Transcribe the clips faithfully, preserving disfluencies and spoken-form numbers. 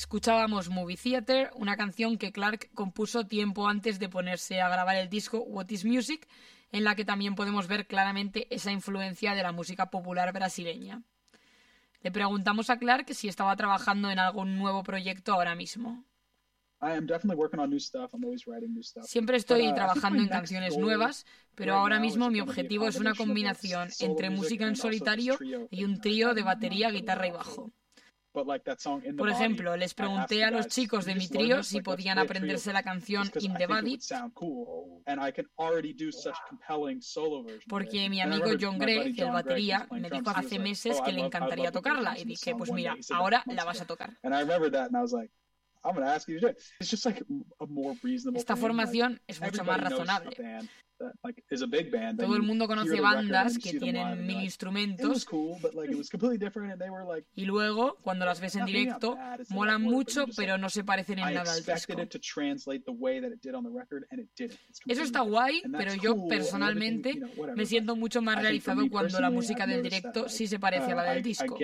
escuchábamos Movie Theater, una canción que Clark compuso tiempo antes de ponerse a grabar el disco What is Music, en la que también podemos ver claramente esa influencia de la música popular brasileña. Le preguntamos a Clark si estaba trabajando en algún nuevo proyecto ahora mismo. Siempre estoy trabajando en canciones nuevas, pero ahora mismo mi objetivo es una combinación entre música en solitario y un trío de batería, guitarra y bajo. Por ejemplo, les pregunté a los chicos de mi trío si podían aprenderse la canción In the Body, porque mi amigo John Gregg, el batería, me dijo hace meses que le encantaría tocarla, y dije, pues mira, ahora la vas a tocar. Esta formación es mucho más razonable. Todo el mundo conoce bandas que tienen mil instrumentos y luego, cuando las ves en directo, molan mucho, pero no se parecen en nada al disco. Eso está guay, pero yo personalmente me siento mucho más realizado cuando la música del directo sí se parece a la del disco.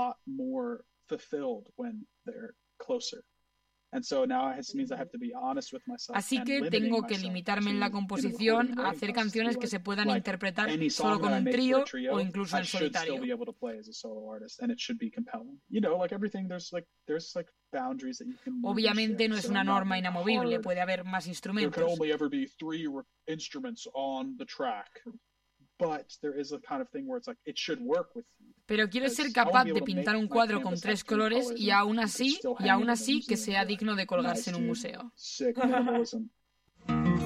Así que tengo que limitarme en la composición a hacer canciones que se puedan interpretar solo con un trío o incluso en solitario. Obviamente no es una norma inamovible, puede haber más instrumentos. Pero quiero ser capaz de pintar un cuadro con tres colores y aún así, y aún así que sea digno de colgarse en un museo.